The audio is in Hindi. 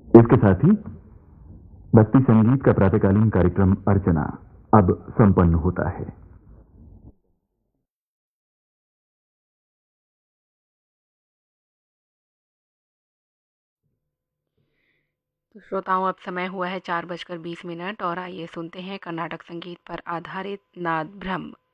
इसके साथ ही भक्ति संगीत का प्रातःकालीन कार्यक्रम अर्चना अब संपन्न होता है। तो श्रोताओं, अब समय हुआ है 4:20 और आइए सुनते हैं कर्नाटक संगीत पर आधारित नाद ब्रह्म